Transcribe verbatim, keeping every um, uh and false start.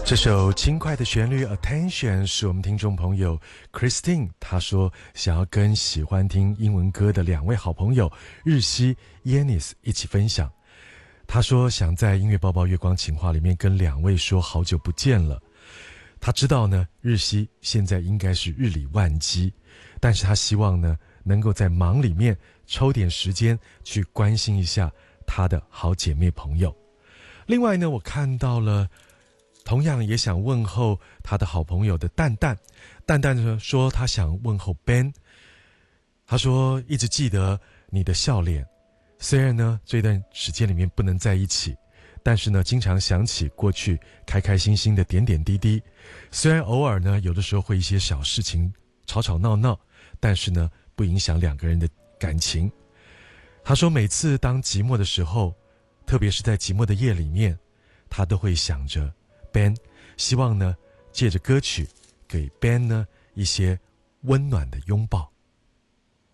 这首轻快的旋律 Attention 是我们听众朋友 Christine 她说想要跟喜欢听英文歌的两位好朋友日西 Yanis 一起分享。她说想在音乐包包月光情话里面跟两位说好久不见了。她知道呢日西现在应该是日理万机，但是她希望呢能够在忙里面抽点时间去关心一下她的好姐妹朋友。另外呢我看到了同样也想问候他的好朋友的蛋蛋，蛋蛋呢说他想问候 Ben， 他说一直记得你的笑脸，虽然呢这段时间里面不能在一起，但是呢经常想起过去开开心心的点点滴滴，虽然偶尔呢有的时候会一些小事情吵吵闹闹，但是呢不影响两个人的感情。他说每次当寂寞的时候，特别是在寂寞的夜里面，他都会想着Ben， 希望呢借着歌曲给 Ben 呢一些温暖的拥抱。